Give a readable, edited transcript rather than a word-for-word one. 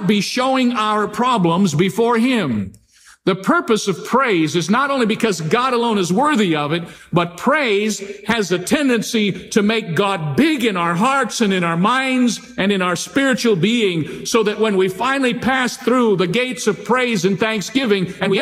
be showing our problems before Him. The purpose of praise is not only because God alone is worthy of it, but praise has a tendency to make God big in our hearts and in our minds and in our spiritual being, so that when we finally pass through the gates of praise and thanksgiving and we